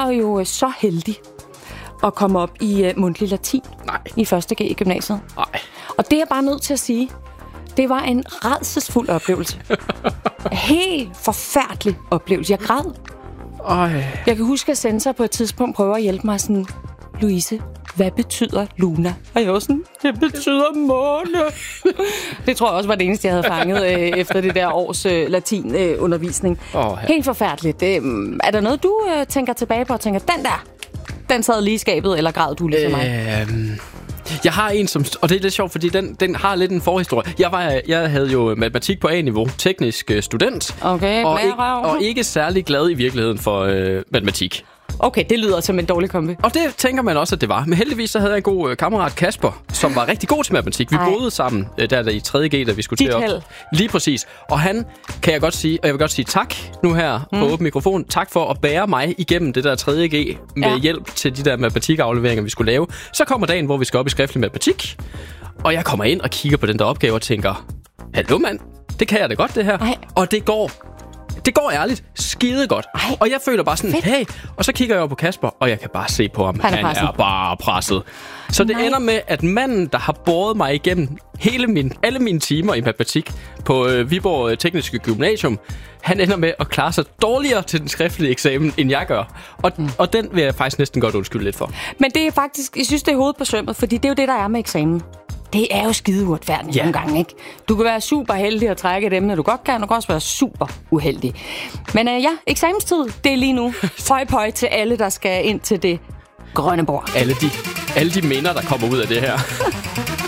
var jo så heldig at komme op i mundtlig latin i 1. G i gymnasiet. Nej. Og det er jeg bare nødt til at sige, det var en rædselsfuld oplevelse. Helt forfærdelig oplevelse. Jeg græd. Jeg kan huske, at sensor på et tidspunkt prøver at hjælpe mig sådan, Louise, hvad betyder Luna? Og jeg var sådan, det betyder måne. Det tror jeg også var det eneste, jeg havde fanget efter det der års latinundervisning. Helt forfærdeligt. Er der noget, du tænker tilbage på og tænker, den sad lige i skabet, eller græd du ligesom mig? Jeg har en, og det er lidt sjovt, fordi den har lidt en forhistorie. Jeg havde jo matematik på A-niveau, teknisk student. Okay, og ikke særlig glad i virkeligheden for matematik. Okay, det lyder som en dårlig kombi. Og det tænker man også, at det var. Men heldigvis så havde jeg en god kammerat, Kasper, som var rigtig god til matematik. Vi boede sammen der i 3. G, da vi skulle til op. Lige præcis. Og han, kan jeg godt sige, og jeg vil godt sige tak nu her på åben mikrofon. Tak for at bære mig igennem det der 3. G med hjælp til de der matematikafleveringer, vi skulle lave. Så kommer dagen, hvor vi skal op i skriftlig matematik. Og jeg kommer ind og kigger på den der opgave og tænker, hallo mand, det kan jeg da godt det her. Og det går ærligt skide godt. Og jeg føler bare sådan, hey. Og så kigger jeg over på Kasper, og jeg kan bare se på ham. Han er bare presset. Så det ender med, at manden, der har båret mig igennem alle mine timer i matematik på Viborg Tekniske Gymnasium, han ender med at klare sig dårligere til den skriftlige eksamen, end jeg gør. Og den vil jeg faktisk næsten godt undskylde lidt for. Men det er faktisk, jeg synes, det er hovedet på sømmet, fordi det er jo det, der er med eksamen. Det er jo skide uretfærdigt nogle gange, ikke? Du kan være super heldig at trække dem, når du godt kan, og du kan også være super uheldig. Men eksamenstid, det er lige nu. Pøj til alle, der skal ind til det grønne bord. Alle de minder, der kommer ud af det her.